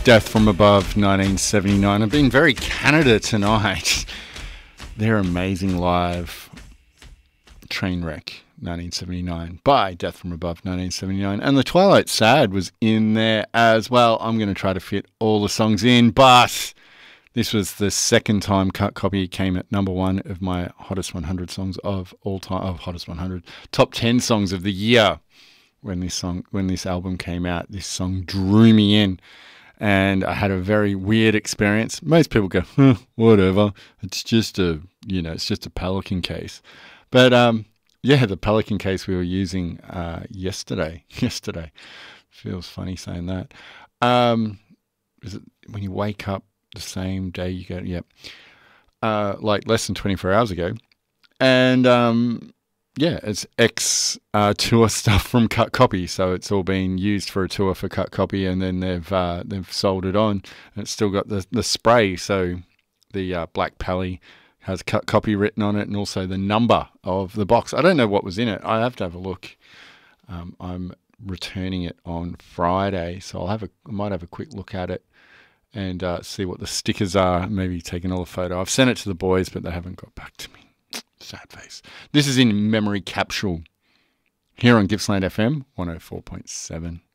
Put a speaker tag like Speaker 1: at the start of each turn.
Speaker 1: Death from Above, 1979. I've been very Canada tonight. They're amazing live. Trainwreck, 1979, by Death from Above, 1979. And The Twilight Sad was in there as well. I'm going to try to fit all the songs in, but this was the second time Cut Copy came at number one of my hottest 100 songs of all time, hottest 100, top 10 songs of the year. When this album came out, this song drew me in, and I had a very weird experience. Most people go, whatever. It's just a Pelican case. But the Pelican case we were using yesterday. Feels funny saying that. Is it when you wake up the same day you go? Yep. Like less than 24 hours ago, and it's ex-tour stuff from Cut Copy, so it's all been used for a tour for Cut Copy, and then they've sold it on. And it's still got the spray, so the Black Pally has Cut Copy written on it, and also the number of the box. I don't know what was in it. I have to have a look. I'm returning it on Friday, so I might have a quick look at it and see what the stickers are. Maybe take another photo. I've sent it to the boys, but they haven't got back to me. Sad face. This is in Memory Capsule here on Gippsland FM 104.7.